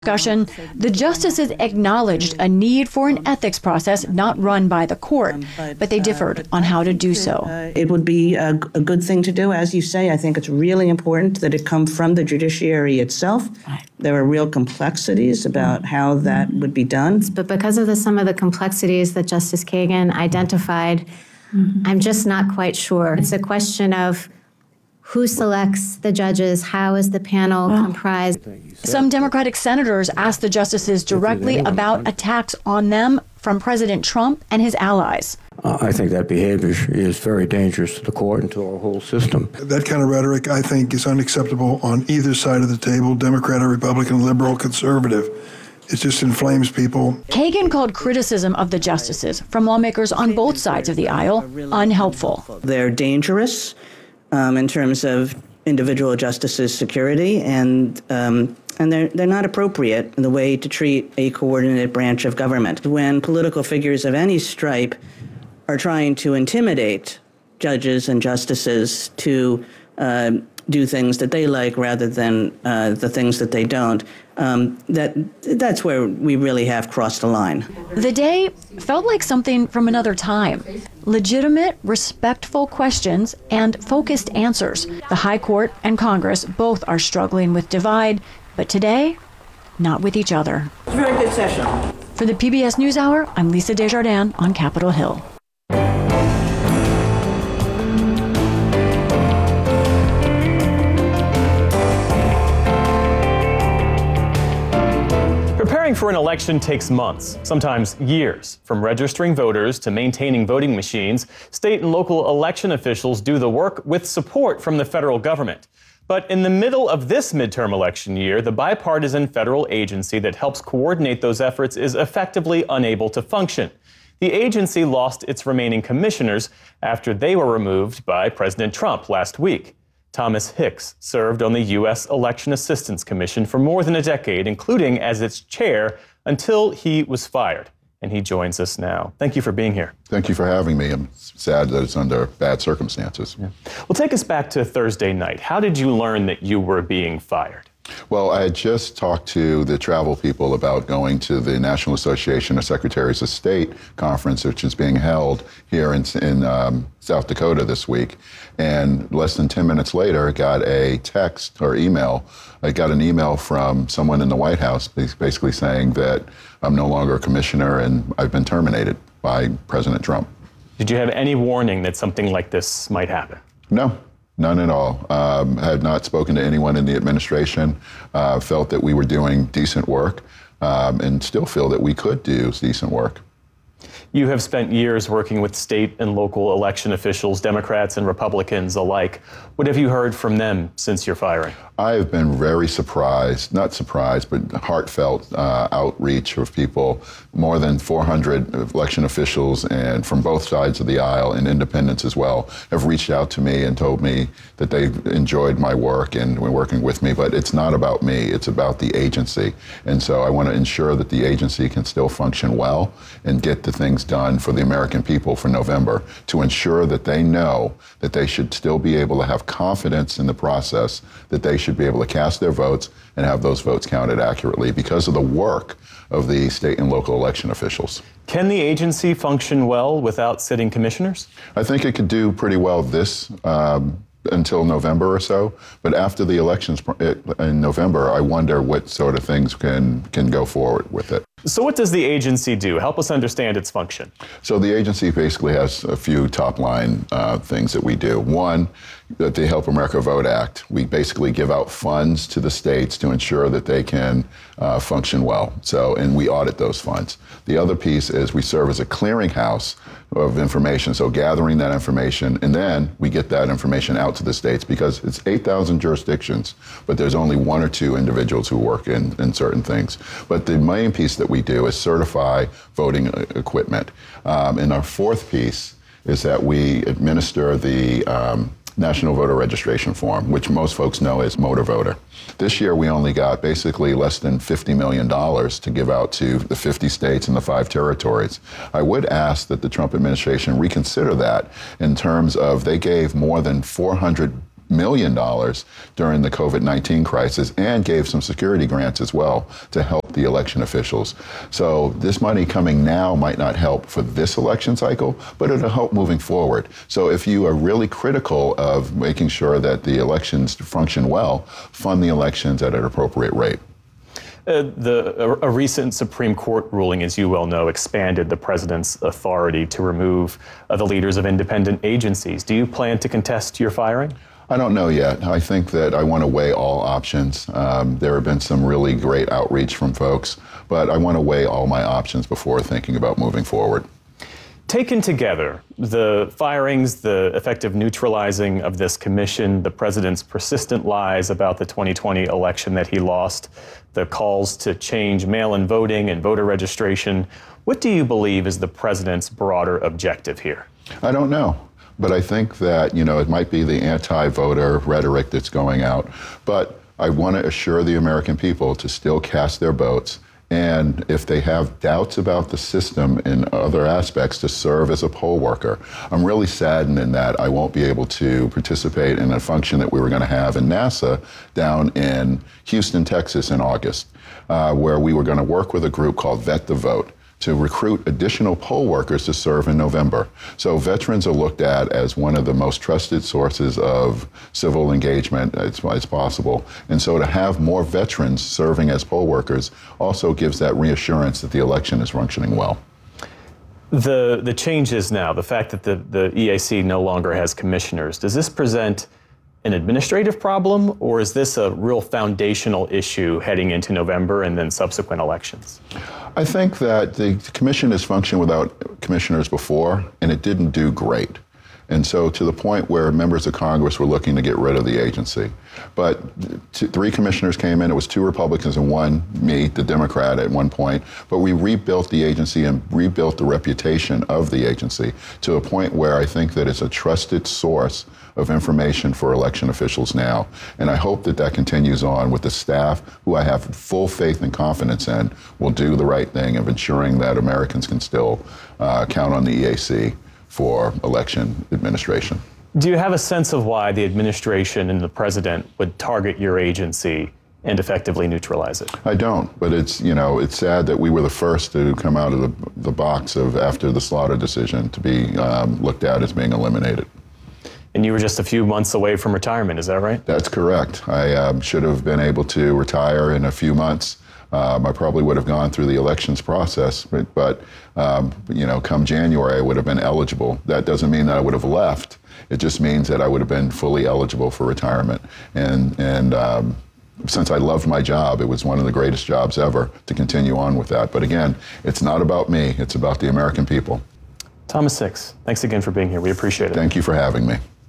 Discussion, the justices acknowledged a need for an ethics process not run by the court, but they differed on how to do so. It would be a good thing to do. As you say, I think it's really important that it come from the judiciary itself. There are real complexities about how that would be done. But because of some of the complexities that Justice Kagan identified, I'm just not quite sure. It's a question of who selects the judges? How is the panel comprised? Some Democratic senators asked the justices directly about attacks on them from President Trump and his allies. I think that behavior is very dangerous to the court and to our whole system. That kind of rhetoric, I think, is unacceptable on either side of the table, Democrat or Republican, liberal, conservative. It just inflames people. Kagan called criticism of the justices from lawmakers on both sides of the aisle unhelpful. They're dangerous in terms of individual justices' security, and they're not appropriate in the way to treat a coordinated branch of government. When political figures of any stripe are trying to intimidate judges and justices to do things that they like rather than the things that they don't, that's where we really have crossed the line. The day felt like something from another time. Legitimate, respectful questions and focused answers. The High Court and Congress both are struggling with divide, but today, not with each other. It's a very good session. For the PBS NewsHour, I'm Lisa Desjardins on Capitol Hill. Preparing for an election takes months, sometimes years. From registering voters to maintaining voting machines, state and local election officials do the work with support from the federal government. But in the middle of this midterm election year, the bipartisan federal agency that helps coordinate those efforts is effectively unable to function. The agency lost its remaining commissioners after they were removed by President Trump last week. Thomas Hicks served on the U.S. Election Assistance Commission for more than a decade, including as its chair, until he was fired. And he joins us now. Thank you for being here. Thank you for having me. I'm sad that it's under bad circumstances. Yeah. Well, take us back to Thursday night. How did you learn that you were being fired? Well, I had just talked to the travel people about going to the National Association of Secretaries of State conference, which is being held here in South Dakota this week. And less than 10 minutes later, I got a text or email. I got an email from someone in the White House basically saying that I'm no longer a commissioner and I've been terminated by President Trump. Did you have any warning that something like this might happen? No. None at all. Had not spoken to anyone in the administration, felt that we were doing decent work, and still feel that we could do decent work. You have spent years working with state and local election officials, Democrats and Republicans alike. What have you heard from them since your firing? I have been very surprised, not surprised, but heartfelt outreach of people. More than 400 election officials and from both sides of the aisle and independents as well have reached out to me and told me that they enjoyed my work and were working with me. But it's not about me, it's about the agency. And so I want to ensure that the agency can still function well and get the things done for the American people for November to ensure that they know that they should still be able to have confidence in the process, that they should be able to cast their votes and have those votes counted accurately because of the work of the state and local election officials. Can the agency function well without sitting commissioners? I think it could do pretty well this until November or so. But after the elections in November, I wonder what sort of things can go forward with it. So what does the agency do? Help us understand its function. So the agency basically has a few top line things that we do. One, the Help America Vote Act. We basically give out funds to the states to ensure that they can function well. And we audit those funds. The other piece is we serve as a clearinghouse of information, so gathering that information, and then we get that information out to the states because it's 8,000 jurisdictions, but there's only one or two individuals who work in certain things. But the main piece that we do is certify voting equipment. And our fourth piece is that we administer the National Voter Registration Form, which most folks know as Motor Voter. This year, we only got basically less than $50 million to give out to the 50 states and the 5 territories. I would ask that the Trump administration reconsider that in terms of they gave more than $400 million during the COVID-19 crisis and gave some security grants as well to help the election officials. So this money coming now might not help for this election cycle, but it'll help moving forward. So if you are really critical of making sure that the elections function well, fund the elections at an appropriate rate. A recent Supreme Court ruling, as you well know, expanded the president's authority to remove the leaders of independent agencies. Do you plan to contest your firing? I don't know yet. I think that I want to weigh all options. There have been some really great outreach from folks, but I want to weigh all my options before thinking about moving forward. Taken together, the firings, the effective neutralizing of this commission, the president's persistent lies about the 2020 election that he lost, the calls to change mail-in voting and voter registration, what do you believe is the president's broader objective here? I don't know. But I think that, it might be the anti-voter rhetoric that's going out. But I want to assure the American people to still cast their votes. And if they have doubts about the system in other aspects, to serve as a poll worker. I'm really saddened in that I won't be able to participate in a function that we were going to have in NASA down in Houston, Texas in August, where we were going to work with a group called Vet the Vote to recruit additional poll workers to serve in November. So veterans are looked at as one of the most trusted sources of civil engagement as possible. And so to have more veterans serving as poll workers also gives that reassurance that the election is functioning well. The changes now, the fact that the EAC no longer has commissioners, does this present an administrative problem, or is this a real foundational issue heading into November and then subsequent elections? I think that the commission has functioned without commissioners before, and it didn't do great. And so to the point where members of Congress were looking to get rid of the agency. But 3 commissioners came in. It was 2 Republicans and 1, me, the Democrat at one point. But we rebuilt the agency and rebuilt the reputation of the agency to a point where I think that it's a trusted source of information for election officials now. And I hope that that continues on with the staff, who I have full faith and confidence in will do the right thing of ensuring that Americans can still count on the EAC for election administration. Do you have a sense of why the administration and the president would target your agency and effectively neutralize it? I don't, but it's sad that we were the first to come out of the box after the Slaughter decision to be looked at as being eliminated. And you were just a few months away from retirement, is that right? That's correct. I should have been able to retire in a few months. I probably would have gone through the elections process, but come January, I would have been eligible. That doesn't mean that I would have left. It just means that I would have been fully eligible for retirement. And since I loved my job, it was one of the greatest jobs ever to continue on with that. But again, it's not about me. It's about the American people. Thomas Six, thanks again for being here. We appreciate it. Thank you for having me.